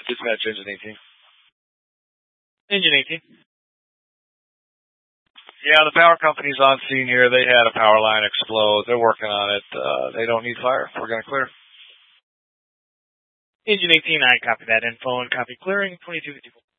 Dispatch engine 18. Engine 18. Yeah, the power company's on scene here. They had a power line explode. They're working on it. They don't need fire. We're going to clear. Engine 18, I copy that info and copy clearing 2254.